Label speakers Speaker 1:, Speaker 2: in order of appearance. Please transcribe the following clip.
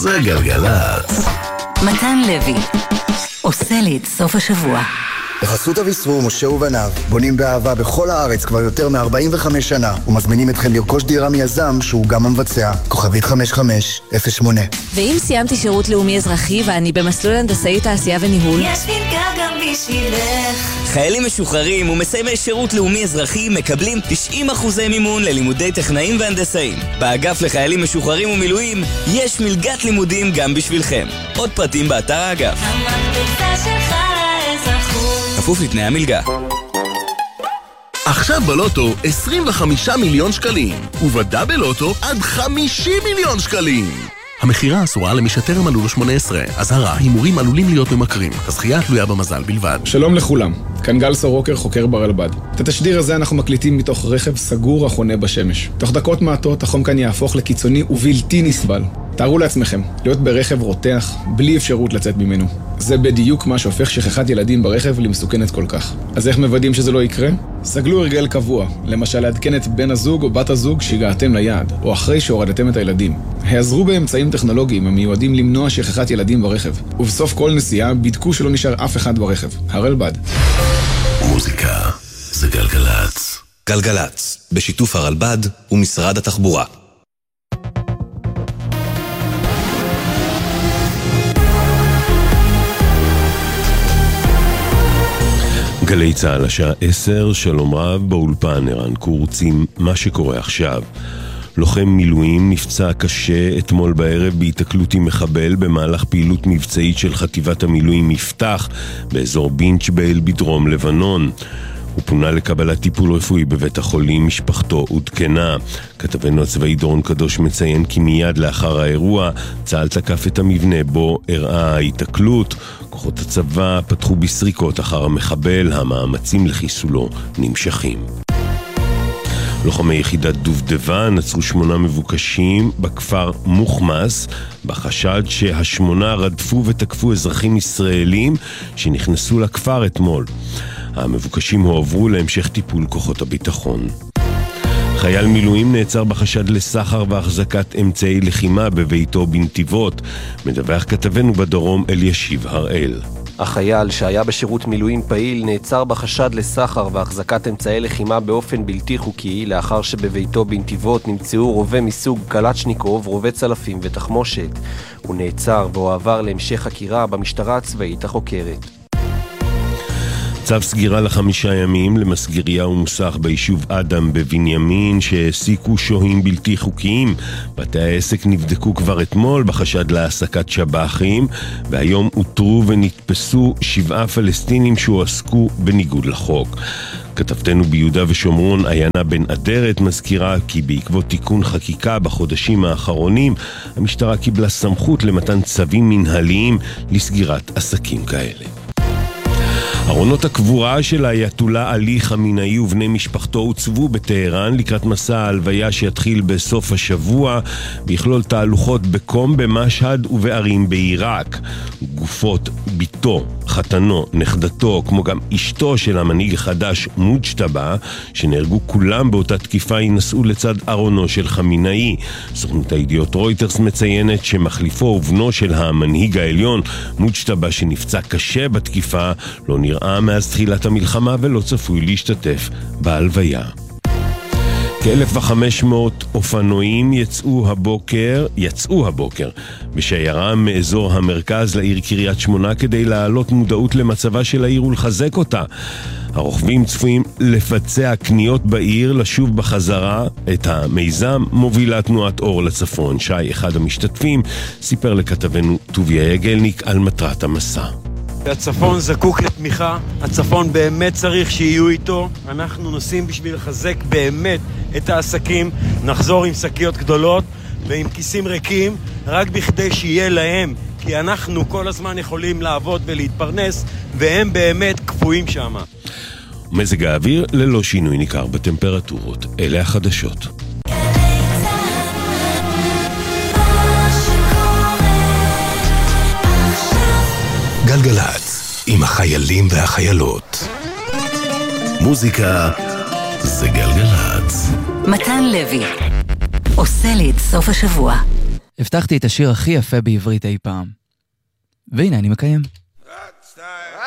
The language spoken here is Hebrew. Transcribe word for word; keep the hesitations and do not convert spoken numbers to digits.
Speaker 1: זה גלגלצ.
Speaker 2: מתן לוי עושה לי את סוף השבוע.
Speaker 3: בחסות אביסרו, משה ובניו, בונים באהבה בכל הארץ כבר יותר מ-ארבעים וחמש שנה, ומזמינים אתכם לרכוש דירה מיזם שהוא גם המבצע. כוכבית חמש חמש אפס שמונה.
Speaker 4: ואם סיימתי שירות לאומי אזרחי ואני במסלול הנדסאי תעשייה וניהול,
Speaker 2: יש מלגה גם בשבילך.
Speaker 5: חיילים משוחררים ומסיימי שירות לאומי אזרחי מקבלים תשעים אחוזי מימון ללימודי טכנאים והנדסאים. באגף לחיילים משוחררים ומילואים יש מלגת לימודים גם בשבילכם. עוד פרטים באתר האגף.
Speaker 2: המקפצה שלך לאזרחות.
Speaker 5: כפוף לתנאי המלגה.
Speaker 1: עכשיו בלוטו עשרים וחמישה מיליון שקלים, ובדאבל לוטו עד חמישים מיליון שקלים. המחירה אסורה למי שטרם מלאו לו שמונה עשרה. אזהרה, הימורים עלולים להיות ממכרים. הזכייה תלויה במזל בלבד.
Speaker 6: שלום לכולם, כאן גל סורוקר, חוקר ברלב"ד. את התשדיר הזה אנחנו מקליטים מתוך רכב סגור החונה בשמש. תוך דקות מעטות החום כאן יהפוך לקיצוני ובלתי נסבל. תארו לעצמכם, להיות ברכב רותח, בלי אפשרות לצאת ממנו. זה בדיוק מה שהופך שכחת ילדים ברכב למסוכנת כל כך. אז איך מוודאים שזה לא יקרה? סגלו הרגל קבוע, למשל לעדכן את בן הזוג או בת הזוג שהגעתם ליעד, או אחרי שהורדתם את הילדים. העזרו באמצעים טכנולוגיים המיועדים למנוע שכחת ילדים ברכב. ובסוף כל נסיעה בדקו שלא נשאר אף אחד ברכב. הרלב"ד.
Speaker 1: מוזיקה זה גלגלצ.
Speaker 7: גלגלצ, בשיתוף הרלב"ד ומשרד התחבורה.
Speaker 8: גלי צהל השעה עשר, שלום רב, באולפן ערן קורץ עם מה שקורה עכשיו. לוחם מילואים נפצע קשה אתמול בערב בהיתקלות עם מחבל במהלך פעילות מבצעית של חטיבת המילואים מפתח באזור בינצ'בייל בדרום לבנון. הוא פונה לקבלת טיפול רפואי בבית החולים, משפחתו עודכנה. כתבנו הצבאי דורון קדוש מציין כי מיד לאחר האירוע צה"ל תקף את המבנה בו אירעה ההיתקלות. כוחות הצבא פתחו בסריקות אחר המחבל, המאמצים לחיסולו נמשכים. לוחמי יחידת דובדבן עצרו שמונה מבוקשים בכפר מוחמס בחשד שהשמונה רדפו ותקפו אזרחים ישראלים שנכנסו לכפר אתמול. המבוקשים הועברו להמשך טיפול כוחות הביטחון. חייל מילואים נעצר בחשד לסחר והחזקת אמצעי לחימה בביתו בנתיבות. מדווח כתבנו בדרום אלישיב הראל.
Speaker 9: החייל שהיה בשירות מילואים פעיל נעצר בחשד לסחר והחזקת אמצעי לחימה באופן בלתי חוקי לאחר שבביתו בנתיבות נמצאו רובה מסוג קלצ'ניקוב, רובה צלפים ותחמושת. הוא נעצר והועבר להמשך חקירה במשטרה הצבאית החוקרת.
Speaker 8: צו סגירה לחמישה ימים למסגריה ומוסך ביישוב אדם בבנימין שהעסיקו שוהים בלתי חוקיים. בתי העסק נבדקו כבר אתמול בחשד להעסקת שב"חים, והיום אותרו ונתפסו שבעה פלסטינים שהועסקו בניגוד לחוק. כתבתנו ביהודה ושומרון עיינה בן אדרת מזכירה כי בעקבות תיקון חקיקה בחודשים האחרונים המשטרה קיבלה סמכות למתן צווים מנהליים לסגירת עסקים כאלה. ארונות הקבורה של האייתולה עלי חמינאי ובני משפחתו הוצבו בטהרן לקראת מסע ההלוויה שיתחיל בסוף השבוע, ביכלול תהלוכות בקום, במשהד ובערים בעיראק. גופות ביתו, חתנו, נכדתו, כמו גם אשתו של המנהיג החדש מוג'טבה, שנהרגו כולם באותה תקיפה, ינסעו לצד ארונו של חמינאי. סוכנות הידיעות רויטרס מציינת שמחליפו ובנו של המנהיג העליון מוג'טבה, שנפצע קשה בתקיפה, לא נראה מאז תחילת המלחמה ולא צפוי להשתתף בהלוויה. כ-אלף וחמש מאות אופנועים יצאו הבוקר, יצאו הבוקר בשיירה מאזור המרכז לעיר קריית שמונה כדי להעלות מודעות למצבה של העיר ולחזק אותה. הרוכבים צפויים לבצע קניות בעיר, לשוב בחזרה. את המיזם מובילה תנועת אור לצפון. שי, אחד המשתתפים, סיפר לכתבנו טוביה יגלניק על מטרת המסע.
Speaker 10: הצפון זקוק לתמיכה, הצפון באמת צריך שיהיו איתו. אנחנו נוסעים בשביל לחזק באמת את העסקים, נחזור עם שקיות גדולות ועם כיסים ריקים, רק בכדי שיהיה להם, כי אנחנו כל הזמן יכולים לעבוד ולהתפרנס, והם באמת קפואים שם.
Speaker 8: מזג האוויר ללא שינוי ניכר בטמפרטורות. אלה החדשות.
Speaker 1: גלגלצ, עם החיילים והחיילות. מוזיקה זה גלגלצ.
Speaker 2: מתן לוי עושה לי את סוף השבוע.
Speaker 11: הבטחתי את השיר הכי יפה בעברית אי פעם. והנה, אני מקיים.